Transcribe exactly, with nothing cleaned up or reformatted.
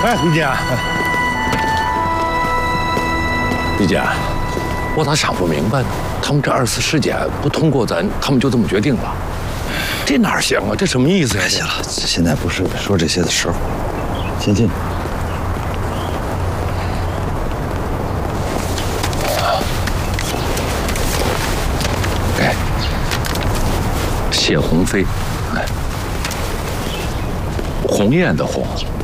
哎，李姐，李姐，我咋想不明白呢？他们这二次尸检不通过咱，他们就这么决定了？这哪行啊？这什么意思呀？ 行了，现在不是说这些的时候，先进。 谢鸿飞，哎，鸿雁的鸿，